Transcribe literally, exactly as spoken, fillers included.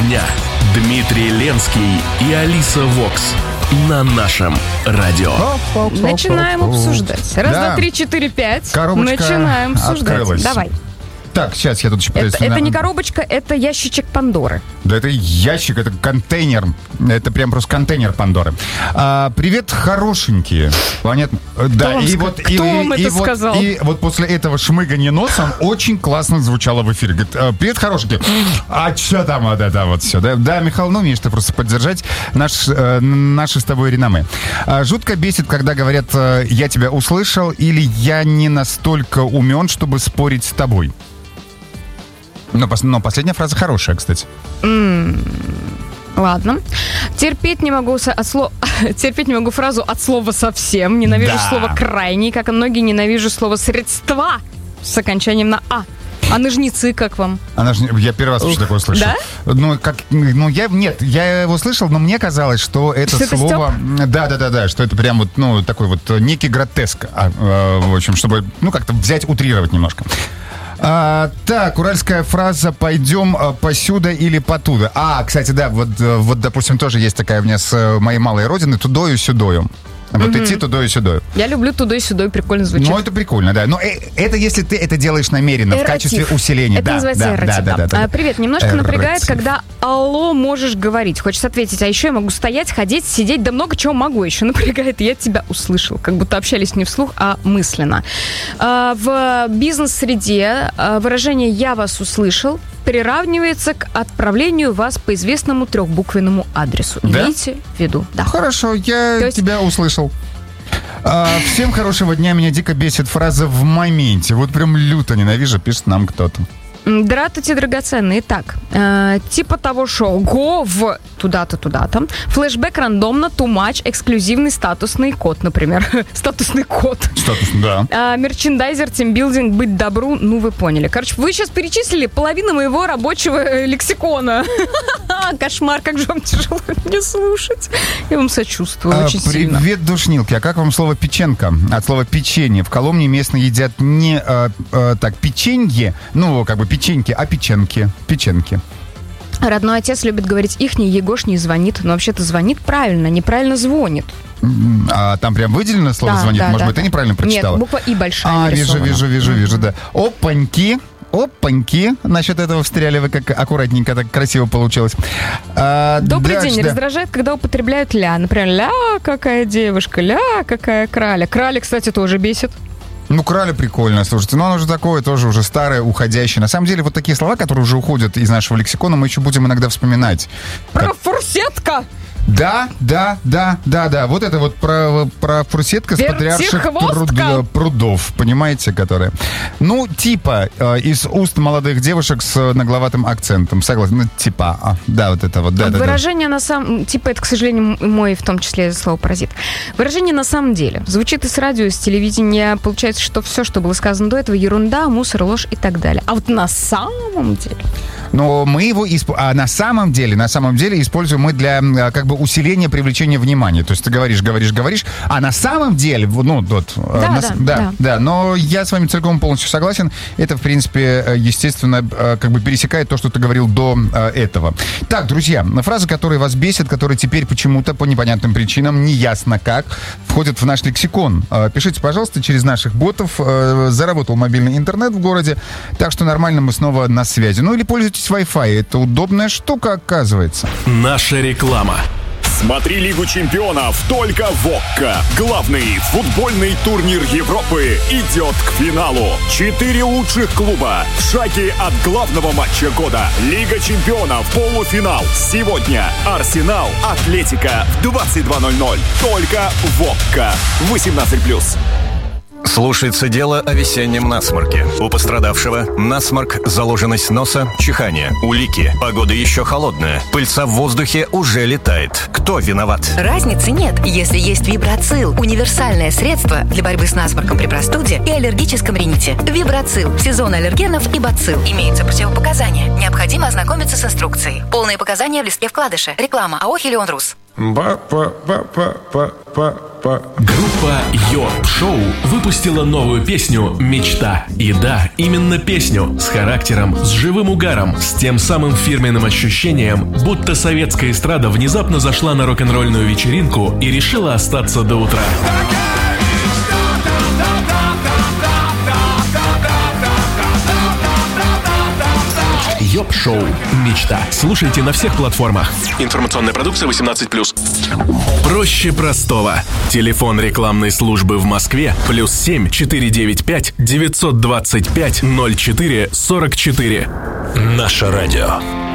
дня. Дмитрий Ленский и Алиса Вокс на нашем радио. Начинаем обсуждать. Раз, Да. два, три, четыре, пять. Коробочка Начинаем обсуждать. открылась. Давай. Так, сейчас я тут еще Это, пытаюсь... это не коробочка, это ящичек Пандоры. Да это ящик, это контейнер. Это прям просто контейнер Пандоры. А, привет, хорошенькие. Понятно? Да, вам и ска- вот, кто и, вам и, это и вот, сказал? и вот после этого шмыгания носом очень классно звучало в эфире. Говорит, «А, привет, хорошенькие. А что там вот это вот все? Да, да, Михаил, ну умеешь ты просто поддержать наш, э, наши с тобой реноме. А, жутко бесит, когда говорят, э, я тебя услышал, или я не настолько умен, чтобы спорить с тобой. Но, пос- но последняя фраза хорошая, кстати. Ладно. Терпеть не могу со- от слова... Терпеть не могу фразу от слова совсем. Ненавижу Да. слово крайний, как и многие ненавижу слово средства с окончанием на а. А ножницы как вам? Она же, не- я первый раз вообще такое слышал. Да? Ну, как, ну, я, нет, я его слышал, но мне казалось, что это Что это слово... Да, да, да, да, что это прям вот, ну, такой вот некий гротеск. А, э, в общем, чтобы, ну, как-то взять, утрировать немножко. А, так, уральская фраза «пойдем а, посюда или потуда». А, кстати, да, вот, э, вот, допустим, тоже есть такая у меня с э, моей малой родины «тудою-сюдою». Вот идти тудою-сюдою. Я люблю туда и сюда, прикольно звучит. Ну, это прикольно, да. Но э, это если ты это делаешь намеренно, в Эротив. качестве усиления. Это да, называется да, эротив, да, да. да, да, да. А, привет, немножко Эротив. напрягает, когда алло можешь говорить. Хочется ответить, а еще я могу стоять, ходить, сидеть, да много чего могу еще. Напрягает, я тебя услышал. Как будто общались не вслух, а мысленно. А, в бизнес-среде а, выражение «я вас услышал» приравнивается к отправлению вас по известному трехбуквенному адресу. Да? Имейте в виду. Да. Хорошо, я То есть- тебя услышал. А, всем хорошего дня. Меня дико бесит фраза «в моменте». Вот прям люто ненавижу, пишет нам кто-то. Здравствуйте, драгоценные. Итак, э, типа того шоу «Го в туда-то, туда-то», флешбэк рандомно, too much, эксклюзивный статусный код, например. Статусный код. Статус, да. А, мерчендайзер, тимбилдинг, быть добру, ну вы поняли. Короче, вы сейчас перечислили половину моего рабочего э, лексикона. Кошмар, как же вам тяжело меня слушать. Я вам сочувствую А, очень сильно. привет, душнилки. А как вам слово «печенка»? От слова «печенье». В Коломне местно едят не а, а, так печенье, ну, как бы печеньки, а печенки. Печенки. Родной отец любит говорить ихний, Егош не звонит. Но вообще-то звонит правильно, неправильно звонит. А там прям выделено слово Да, «звонит»? да, Может да, быть, ты да. неправильно прочитала? Нет, буква «и» большая А, вижу, нарисована. вижу, вижу, вижу, да. Опаньки. Опаньки. Насчет этого встряли вы, как аккуратненько, так красиво получилось. А, Добрый дальше, день. да. Раздражает, когда употребляют «ля». Например, «ля, какая девушка», «ля, какая краля». Краля, кстати, тоже бесит. Ну, краля прикольно, слушайте. Но оно уже такое, тоже уже старое, уходящее. На самом деле, вот такие слова, которые уже уходят из нашего лексикона, мы еще будем иногда вспоминать. Про фурсетка. Да, да, да, да, да. Вот это вот про, про фурсетка с патриарших Вертихвостка. труд- прудов, понимаете, которая. Ну, типа, э, из уст молодых девушек с нагловатым акцентом. Согласен? Ну, типа, а, да, вот это вот, да, да, да. Выражение на самом... Типа, это, к сожалению, мой, в том числе, слово паразит. Выражение на самом деле. Звучит из радио, из телевидения. Получается, что все, что было сказано до этого, ерунда, мусор, ложь и так далее. А вот на самом деле... Но мы его исп... а на самом деле, на самом деле используем мы для а, как бы усиления привлечения внимания. То есть ты говоришь, говоришь, говоришь, а на самом деле, ну вот, а, Да, на да, с- да. да, да. Но я с вами целиком полностью согласен. Это в принципе, э, естественно, э, как бы пересекает то, что ты говорил до э, этого. Так, друзья, фразы, которые вас бесят, которые теперь почему-то по непонятным причинам, неясно как, входят в наш лексикон. Э, Пишите, пожалуйста, через наших ботов. Э, Заработал мобильный интернет в городе, так что нормально, мы снова на связи. Ну или пользуйтесь Wi-Fi. Это удобная штука, оказывается. Наша реклама. Смотри Лигу чемпионов только в ОККО. Главный футбольный турнир Европы идет к финалу. Четыре лучших клуба в шаге от главного матча года. Лига чемпионов, полуфинал. Сегодня Арсенал, Атлетико в двадцать два ноль ноль. Только в ОККО. восемнадцать плюс. Слушается дело о весеннем насморке. У пострадавшего насморк, заложенность носа, чихание, улики. Погода еще холодная. Пыльца в воздухе уже летает. Кто виноват? Разницы нет, если есть Вибрацил. Универсальное средство для борьбы с насморком при простуде и аллергическом рините. Вибрацил. Сезон аллергенов и бацилл. Имеются противопоказания. Необходимо ознакомиться с инструкцией. Полные показания в листке вкладыша. Реклама АО «Хелион Рус». Группа Йоп Шоу выпустила новую песню «Мечта». И да, именно песню с характером, с живым угаром, с тем самым фирменным ощущением, будто советская эстрада внезапно зашла на рок-н-ролльную вечеринку и решила остаться до утра. Йоп Шоу «Мечта». Слушайте на всех платформах. Информационная продукция восемнадцать плюс. Проще простого. Телефон рекламной службы в Москве плюс семь четыре девять пять девятьсот двадцать пять ноль четыре сорок четыре. Наше радио.